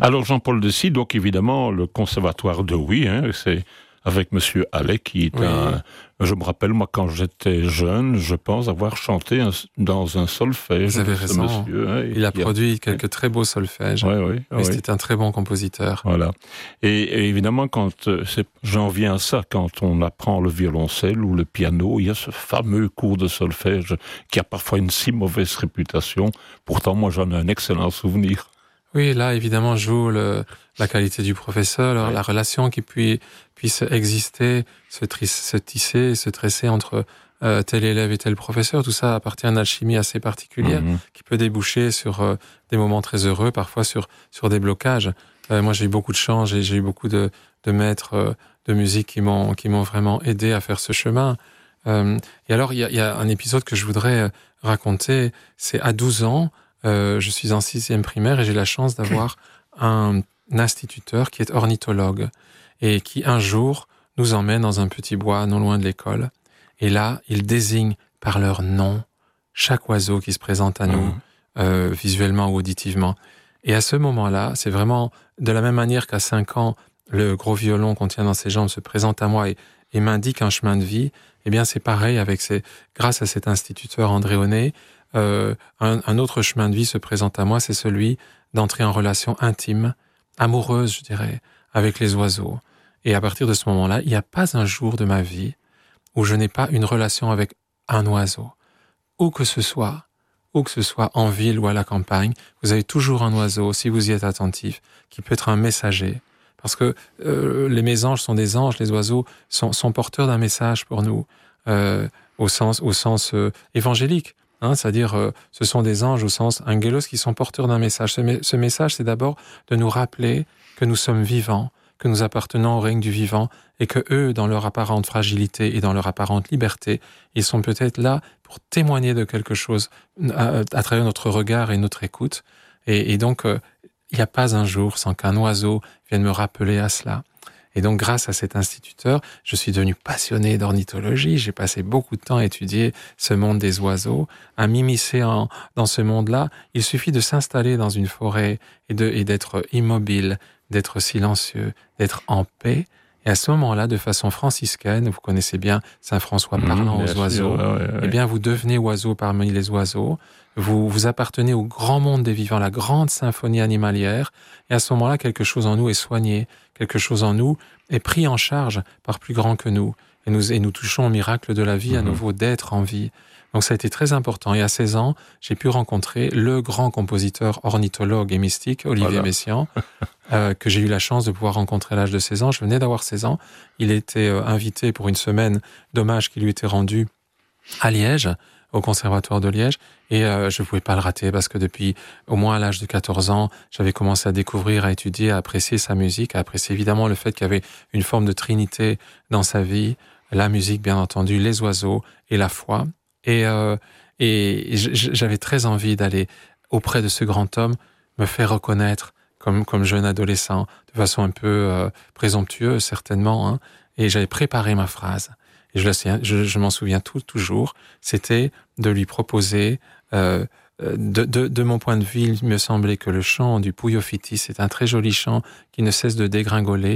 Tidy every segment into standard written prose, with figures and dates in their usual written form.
Alors Jean-Paul Dessy, donc évidemment le conservatoire de Huy, c'est avec Monsieur Allais qui est je me rappelle moi quand j'étais jeune, je pense avoir chanté dans un solfège. Vous avez raison. Monsieur, il a produit quelques très beaux solfèges. C'était un très bon compositeur. Voilà. Et évidemment quand j'en viens à ça, quand on apprend le violoncelle ou le piano, il y a ce fameux cours de solfège qui a parfois une si mauvaise réputation. Pourtant moi j'en ai un excellent souvenir. Oui, là, évidemment, joue la qualité du professeur, la relation qui puisse exister, se tisser, se tresser entre tel élève et tel professeur. Tout ça appartient à une alchimie assez particulière qui peut déboucher sur des moments très heureux, parfois sur des blocages. Moi, j'ai eu beaucoup de chance, j'ai eu beaucoup de maîtres de musique qui m'ont vraiment aidé à faire ce chemin. Et alors, il y a un épisode que je voudrais raconter. C'est à 12 ans, je suis en 6e primaire et j'ai la chance d'avoir un instituteur qui est ornithologue et qui un jour nous emmène dans un petit bois non loin de l'école. Et là, il désigne par leur nom chaque oiseau qui se présente à nous, visuellement ou auditivement. Et à ce moment-là, c'est vraiment de la même manière qu'à 5 ans, le gros violon qu'on tient dans ses jambes se présente à moi et m'indique un chemin de vie. Eh bien, c'est pareil grâce à cet instituteur André Honnet, un autre chemin de vie se présente à moi, c'est celui d'entrer en relation intime, amoureuse, je dirais, avec les oiseaux. Et à partir de ce moment-là, il n'y a pas un jour de ma vie où je n'ai pas une relation avec un oiseau. Où que ce soit en ville ou à la campagne, vous avez toujours un oiseau, si vous y êtes attentif, qui peut être un messager. Parce que les mésanges sont des anges, les oiseaux sont porteurs d'un message pour nous, au sens évangélique. C'est-à-dire, ce sont des anges au sens angelos qui sont porteurs d'un message. Ce message, c'est d'abord de nous rappeler que nous sommes vivants, que nous appartenons au règne du vivant, et que eux, dans leur apparente fragilité et dans leur apparente liberté, ils sont peut-être là pour témoigner de quelque chose à travers notre regard et notre écoute. Et donc, il n'y a pas un jour sans qu'un oiseau vienne me rappeler à cela. Et donc, grâce à cet instituteur, je suis devenu passionné d'ornithologie. J'ai passé beaucoup de temps à étudier ce monde des oiseaux, à m'immiscer dans ce monde-là. Il suffit de s'installer dans une forêt et d'être immobile, d'être silencieux, d'être en paix. Et à ce moment-là, de façon franciscaine, vous connaissez bien Saint François parlant aux oiseaux, eh bien, vous devenez oiseau parmi les oiseaux. Vous appartenez au grand monde des vivants, la grande symphonie animalière. Et à ce moment-là, quelque chose en nous est soigné. Quelque chose en nous est pris en charge par plus grand que nous. Et nous touchons au miracle de la vie, à nouveau d'être en vie. Donc ça a été très important. Et à 16 ans, j'ai pu rencontrer le grand compositeur ornithologue et mystique, Olivier Messiaen, que j'ai eu la chance de pouvoir rencontrer à l'âge de 16 ans. Je venais d'avoir 16 ans. Il était invité pour une semaine d'hommage qui lui était rendu à Liège, au Conservatoire de Liège, et je ne pouvais pas le rater parce que depuis au moins à l'âge de 14 ans, j'avais commencé à découvrir, à étudier, à apprécier sa musique, à apprécier évidemment le fait qu'il y avait une forme de trinité dans sa vie, la musique bien entendu, les oiseaux et la foi. Et j'avais très envie d'aller auprès de ce grand homme, me faire reconnaître comme jeune adolescent, de façon un peu présomptueuse certainement, et j'avais préparé ma phrase. Et je m'en souviens toujours, c'était de lui proposer, de mon point de vue, il me semblait que le chant du Puyo Fiti, c'est un très joli chant qui ne cesse de dégringoler,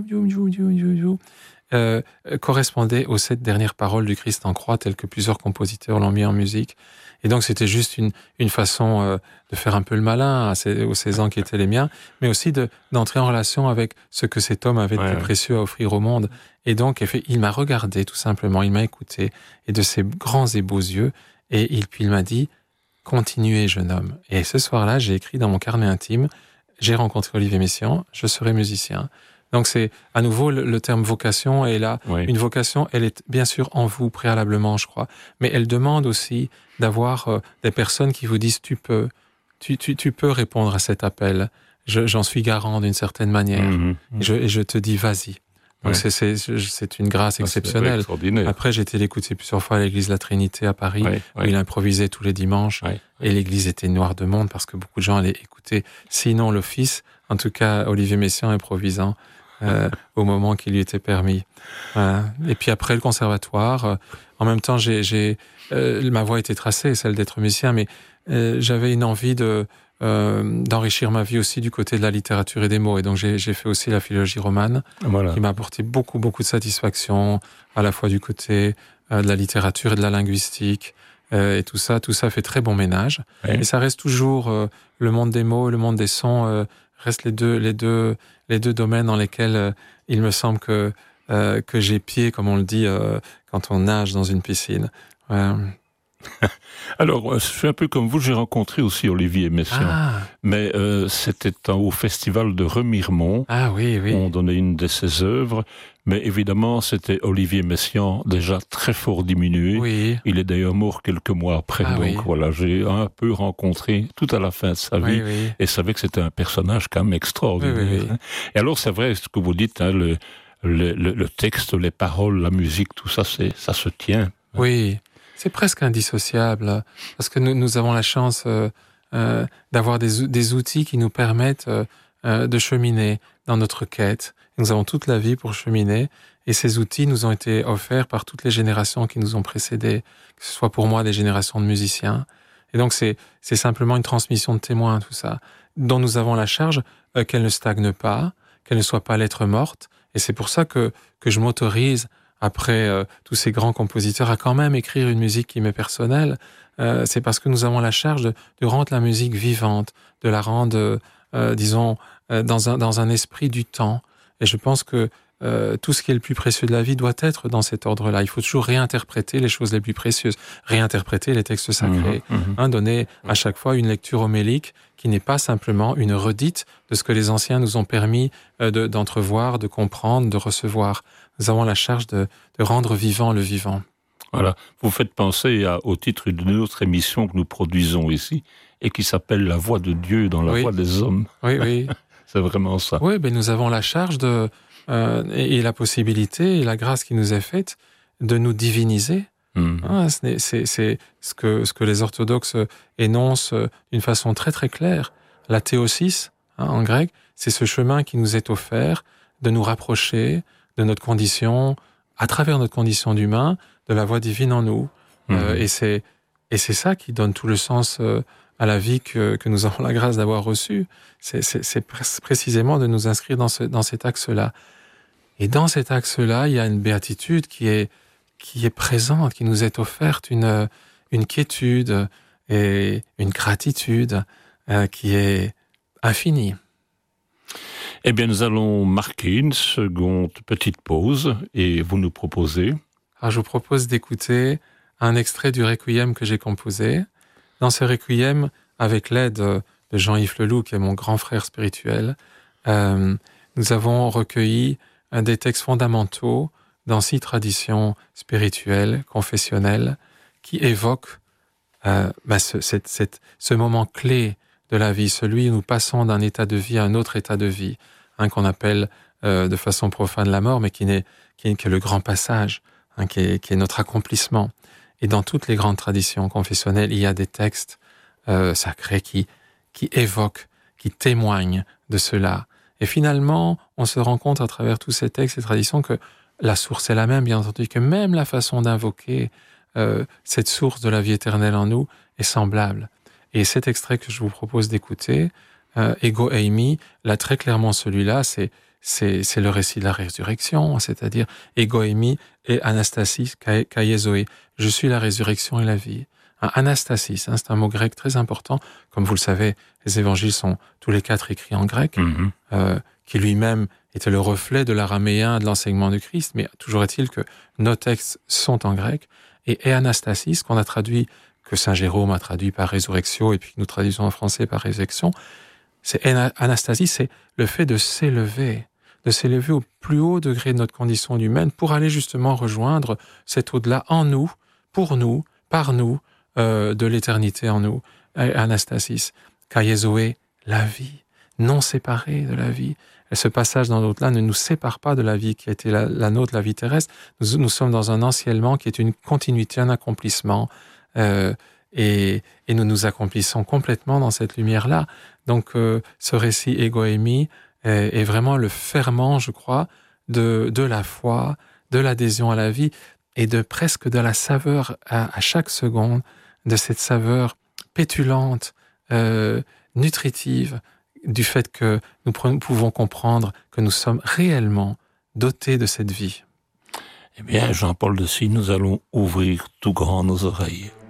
correspondait aux 7 dernières paroles du Christ en croix, telles que plusieurs compositeurs l'ont mis en musique. Et donc c'était juste une façon de faire un peu le malin aux 16 ans qui étaient les miens, mais aussi d'entrer en relation avec ce que cet homme avait de plus précieux à offrir au monde. Et donc il m'a regardé tout simplement, il m'a écouté, et de ses grands et beaux yeux, et puis il m'a dit « Continuez, jeune homme ». Et ce soir-là, j'ai écrit dans mon carnet intime « J'ai rencontré Olivier Messiaen, je serai musicien ». Donc c'est à nouveau le terme vocation est là. Une vocation, elle est bien sûr en vous préalablement, je crois, mais elle demande aussi d'avoir des personnes qui vous disent tu peux répondre à cet appel. J'en suis garant d'une certaine manière. Et je te dis vas-y. Donc c'est une grâce exceptionnelle. Après, j'ai été l'écouter plusieurs fois à l'église La Trinité à Paris, où il improvisait tous les dimanches, et l'église était noire de monde parce que beaucoup de gens allaient écouter, sinon l'office, en tout cas Olivier Messiaen improvisant. Au moment qui lui était permis. Voilà. Et puis après le conservatoire, en même temps, ma voie était tracée, celle d'être musicien, mais j'avais une envie de d'enrichir ma vie aussi du côté de la littérature et des mots. Et donc j'ai fait aussi la philologie romane, qui m'a apporté beaucoup de satisfaction, à la fois du côté de la littérature et de la linguistique. Et tout ça fait très bon ménage. Oui. Et ça reste toujours le monde des mots, le monde des sons reste les deux domaines dans lesquels il me semble que j'ai pied, comme on le dit quand on nage dans une piscine. Alors, je suis un peu comme vous, j'ai rencontré aussi Olivier Messiaen, mais c'était au festival de Remiremont. Ah oui. On donnait une de ses œuvres, mais évidemment, c'était Olivier Messiaen, déjà très fort diminué. Oui. Il est d'ailleurs mort quelques mois après, voilà, j'ai un peu rencontré tout à la fin de sa vie, et savais que c'était un personnage quand même extraordinaire. Oui. Et alors, c'est vrai, ce que vous dites, le texte, les paroles, la musique, tout ça, ça se tient. Oui. C'est presque indissociable, parce que nous avons la chance d'avoir des outils qui nous permettent de cheminer dans notre quête. Nous avons toute la vie pour cheminer, et ces outils nous ont été offerts par toutes les générations qui nous ont précédés, que ce soit pour moi des générations de musiciens. Et donc c'est simplement une transmission de témoins, tout ça, dont nous avons la charge qu'elle ne stagne pas, qu'elle ne soit pas lettre morte. Et c'est pour ça que je m'autorise, après tous ces grands compositeurs, à quand même écrire une musique qui m'est personnelle. C'est parce que nous avons la charge de rendre la musique vivante, de la rendre, disons, dans un esprit du temps. Et je pense que tout ce qui est le plus précieux de la vie doit être dans cet ordre-là. Il faut toujours réinterpréter les choses les plus précieuses, réinterpréter les textes sacrés, donner à chaque fois une lecture homélique qui n'est pas simplement une redite de ce que les anciens nous ont permis d'entrevoir, de comprendre, de recevoir. Nous avons la charge de rendre vivant le vivant. Voilà, vous faites penser au titre d'une autre émission que nous produisons ici et qui s'appelle La Voix de Dieu dans la voix des hommes. Oui. C'est vraiment ça. Oui, nous avons la charge et la possibilité et la grâce qui nous est faite de nous diviniser. C'est ce que les orthodoxes énoncent d'une façon très très claire. La théosis, en grec, c'est ce chemin qui nous est offert de nous rapprocher de notre condition, à travers notre condition d'humain, de la voix divine en nous. Et c'est ça qui donne tout le sens à la vie que nous avons la grâce d'avoir reçue. C'est précisément de nous inscrire dans cet axe-là. Et dans cet axe-là, il y a une béatitude qui est présente, qui nous est offerte, une quiétude et une gratitude qui est infinie. Eh bien, nous allons marquer une seconde petite pause et vous nous proposez... Alors, je vous propose d'écouter un extrait du Requiem que j'ai composé. Dans ce Requiem, avec l'aide de Jean-Yves Leloup, qui est mon grand frère spirituel, nous avons recueilli des textes fondamentaux dans 6 traditions spirituelles, confessionnelles, qui évoquent ce moment clé de la vie, celui où nous passons d'un état de vie à un autre état de vie, qu'on appelle de façon profane la mort, mais qui est le grand passage, qui est notre accomplissement. Et dans toutes les grandes traditions confessionnelles, il y a des textes sacrés qui évoquent, qui témoignent de cela. Et finalement, on se rend compte à travers tous ces textes et traditions que la source est la même, bien entendu, que même la façon d'invoquer cette source de la vie éternelle en nous est semblable. Et cet extrait que je vous propose d'écouter, Ego Eimi, là très clairement celui-là, c'est le récit de la résurrection, c'est-à-dire Ego Eimi et Anastasis Kai Zoé. Je suis la résurrection et la vie. Anastasis, c'est un mot grec très important. Comme vous le savez, les évangiles sont tous les 4 écrits en grec, qui lui-même était le reflet de l'araméen de l'enseignement du Christ, mais toujours est-il que nos textes sont en grec. Et Anastasis, qu'on a traduit, que Saint Jérôme a traduit par résurrection, et puis que nous traduisons en français par résurrection, Anastasis, c'est le fait de s'élever au plus haut degré de notre condition humaine pour aller justement rejoindre cet au-delà en nous, pour nous, par nous, de l'éternité en nous. Anastasis, Kaiezoé, la vie, non séparée de la vie. Et ce passage dans l'au-delà ne nous sépare pas de la vie qui a été la nôtre, la vie terrestre. Nous sommes dans un anciennement qui est une continuité, un accomplissement. Et nous nous accomplissons complètement dans cette lumière-là. Donc, ce récit Ego Eimi est vraiment le ferment, je crois, de la foi, de l'adhésion à la vie et presque de la saveur à chaque seconde, de cette saveur pétulante, nutritive du fait que nous pouvons comprendre que nous sommes réellement dotés de cette vie. Eh bien, Jean-Paul de Sie, nous allons ouvrir tout grand nos oreilles.